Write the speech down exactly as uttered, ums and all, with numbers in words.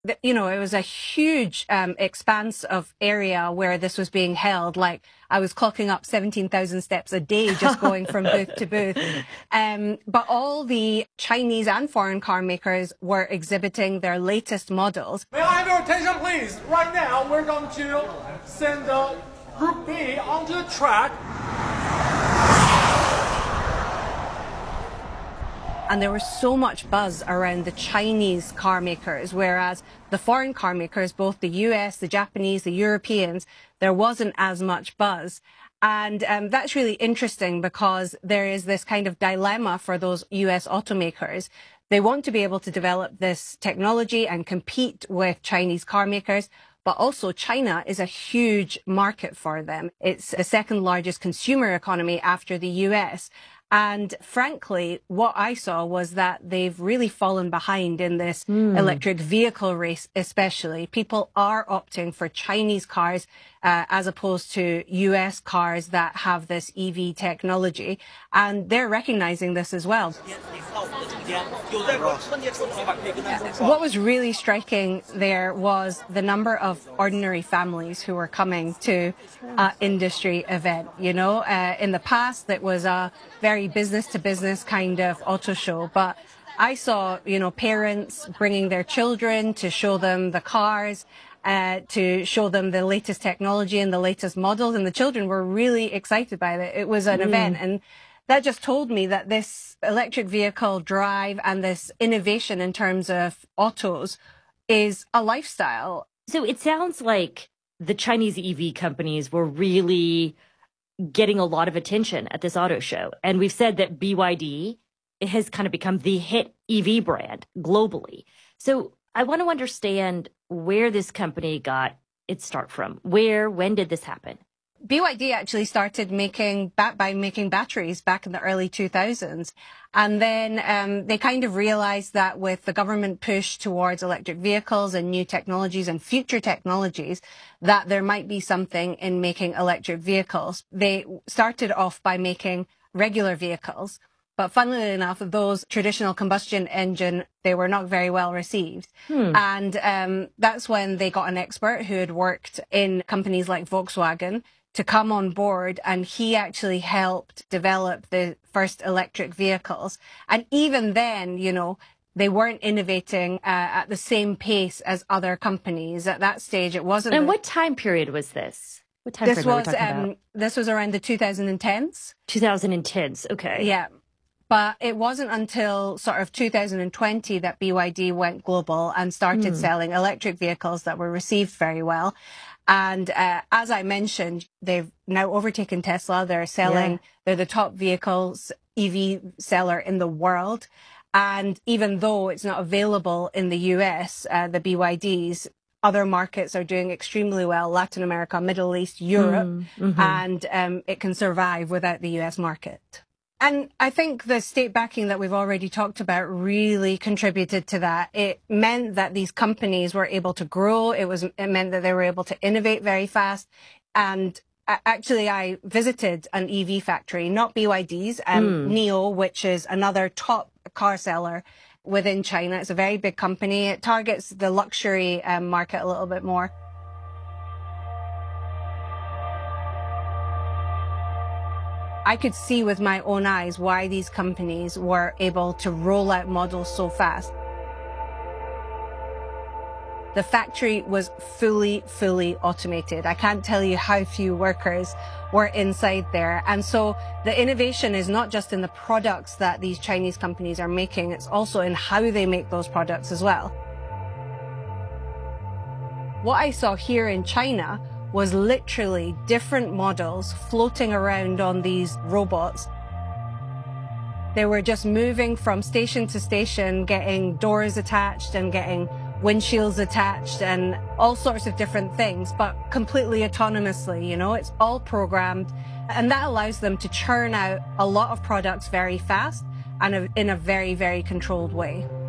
th- you know, it was a huge um, expanse of area where this was being held. Like I was clocking up seventeen thousand steps a day just going from booth to booth. Um, but all the Chinese and foreign car makers were exhibiting their latest models. May I have your attention, please? Right now, we're going to send the Group B onto the track. And there was so much buzz around the Chinese car makers, whereas the foreign car makers, both the U S, the Japanese, the Europeans, there wasn't as much buzz. And um, that's really interesting because there is this kind of dilemma for those U S automakers. They want to be able to develop this technology and compete with Chinese car makers, but also China is a huge market for them. It's the second largest consumer economy after the U S. And frankly, what I saw was that they've really fallen behind in this mm. electric vehicle race, especially. People are opting for Chinese cars uh, as opposed to U S cars that have this E V technology. And they're recognizing this as well. What was really striking there was the number of ordinary families who were coming to an industry event. You know, uh, in the past, it was a very business to business kind of auto show, but I saw, you know, parents bringing their children to show them the cars, uh, to show them the latest technology and the latest models, and the children were really excited by it. It was an mm. event, and that just told me that this electric vehicle drive and this innovation in terms of autos is a lifestyle. So it sounds like the Chinese E V companies were really getting a lot of attention at this auto show. And we've said that B Y D has kind of become the hit E V brand globally. So I want to understand where this company got its start from. Where, when did this happen? B Y D actually started making back by making batteries back in the early two thousands. And then um, they kind of realized that with the government push towards electric vehicles and new technologies and future technologies, that there might be something in making electric vehicles. They started off by making regular vehicles. But funnily enough, those traditional combustion engine, they were not very well received. Hmm. And um, that's when they got an expert who had worked in companies like Volkswagen to come on board, and he actually helped develop the first electric vehicles. And even then, you know, they weren't innovating uh, at the same pace as other companies. At that stage, it wasn't. And the, what time period was this? What time this period was, are we talking um, about? This was around the twenty tens. twenty tens, okay. Yeah. But it wasn't until sort of two thousand twenty that B Y D went global and started mm. selling electric vehicles that were received very well. And uh, as I mentioned, they've now overtaken Tesla. They're selling, yeah. they're the top vehicles E V seller in the world. And even though it's not available in the U S, uh, the B Y Ds, other markets are doing extremely well. Latin America, Middle East, Europe, mm, mm-hmm. and um, it can survive without the U S market. And I think the state backing that we've already talked about really contributed to that. It meant that these companies were able to grow. It was, it meant that they were able to innovate very fast. And actually, I visited an E V factory, not B Y D's, um, mm. NIO, which is another top car seller within China. It's a very big company. It targets the luxury um, market a little bit more. I could see with my own eyes why these companies were able to roll out models so fast. The factory was fully, fully automated. I can't tell you how few workers were inside there. And so the innovation is not just in the products that these Chinese companies are making, it's also in how they make those products as well. What I saw here in China was literally different models floating around on these robots. They were just moving from station to station, getting doors attached and getting windshields attached and all sorts of different things, but completely autonomously, you know, it's all programmed. And that allows them to churn out a lot of products very fast and in a very, very controlled way.